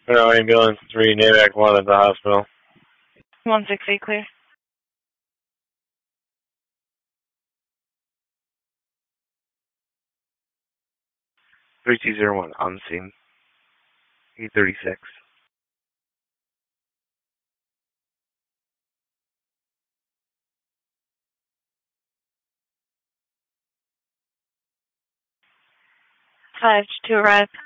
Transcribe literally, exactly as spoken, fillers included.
No, ambulance three, NAVAC one at the hospital. one six eight clear. three two zero one, on scene. eight thirty-six. five to arrive.